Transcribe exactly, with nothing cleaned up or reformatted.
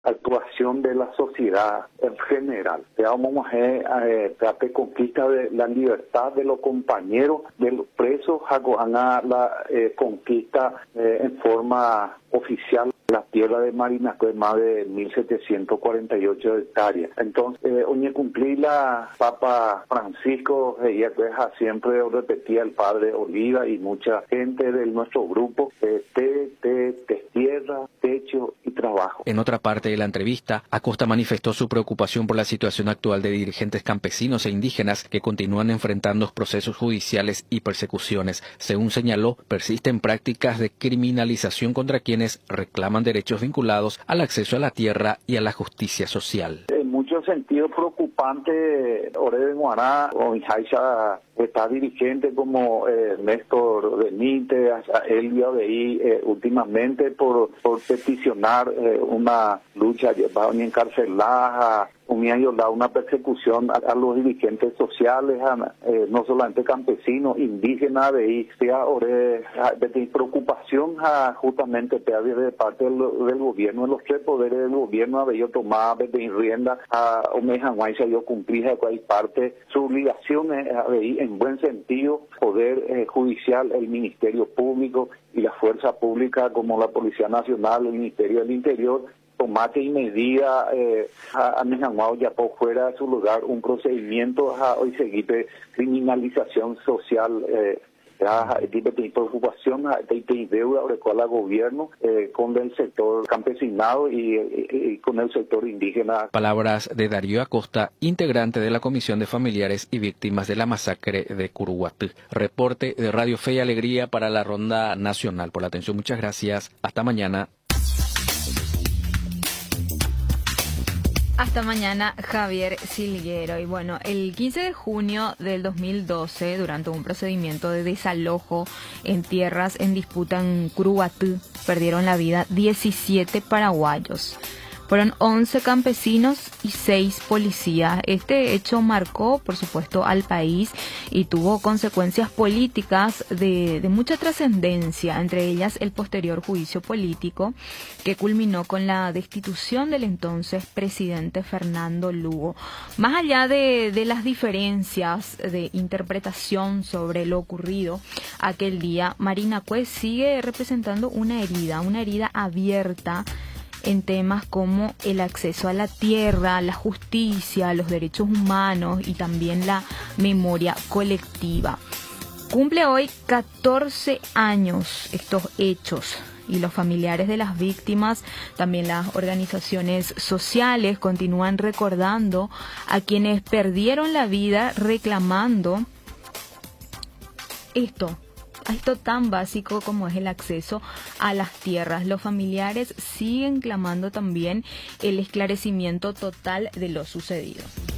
actuación de la sociedad en general. Vamos a eh, trate conquista de la libertad de los compañeros, de los presos, a la eh, conquista eh, en forma oficial la tierra de Marinacue, más de mil setecientos cuarenta y ocho hectáreas. Entonces, eh, oye, cumplí la Papa Francisco, ella eh, siempre repetía el padre Oliva y mucha gente de nuestro grupo, eh, te, te, te, tierra, techo y trabajo. En otra parte de la entrevista, Acosta manifestó su preocupación por la situación actual de dirigentes campesinos e indígenas que continúan enfrentando procesos judiciales y persecuciones. Según señaló, persisten prácticas de criminalización contra quienes reclaman derechos vinculados al acceso a la tierra y a la justicia social. En muchos sentidos preocupante, Orebe Guará o Injaiza está dirigente como eh, Néstor Benítez, Elvia Beí, eh, últimamente por, por peticionar eh, una lucha, llevar a encarcelar, una persecución a, a los dirigentes sociales, a, eh, no solamente campesinos, indígenas, de sea de preocupación a, justamente de parte del, del gobierno, de los tres poderes del gobierno, de ellos tomar de rienda a Omejanguaysa, yo cumplir a cualquier parte su obligación es en buen sentido, poder eh, judicial, el Ministerio Público y la Fuerza Pública como la Policía Nacional, el Ministerio del Interior, tomate y medida eh, a Mejanguao ya por fuera de su lugar un procedimiento a hoy seguir de criminalización social eh, de preocupación de deuda con el gobierno eh, con el sector campesinado y, y, y con el sector indígena. Palabras de Darío Acosta, integrante de la Comisión de Familiares y Víctimas de la Masacre de Curuguatú. Reporte de Radio Fe y Alegría para la Ronda Nacional. Por la atención, muchas gracias. Hasta mañana. Hasta mañana, Javier Silguero. Y bueno, el quince de junio del dos mil doce, durante un procedimiento de desalojo en tierras en disputa en Curuguatú, perdieron la vida diecisiete paraguayos. Fueron once campesinos y seis policías. Este hecho marcó, por supuesto, al país y tuvo consecuencias políticas de, de mucha trascendencia, entre ellas el posterior juicio político que culminó con la destitución del entonces presidente Fernando Lugo. Más allá de, de las diferencias de interpretación sobre lo ocurrido aquel día, Marinacue sigue representando una herida, una herida abierta en temas como el acceso a la tierra, la justicia, los derechos humanos y también la memoria colectiva. Cumple hoy catorce años estos hechos y los familiares de las víctimas, también las organizaciones sociales continúan recordando a quienes perdieron la vida reclamando esto. Esto tan básico como es el acceso a las tierras. Los familiares siguen clamando también el esclarecimiento total de lo sucedido.